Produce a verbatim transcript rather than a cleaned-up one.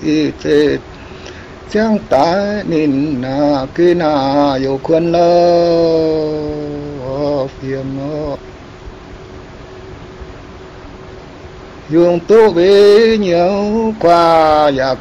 y tê chẳng tái nín na kê na yêu quân lơ phiền nó dùng tu với nhiều qua ya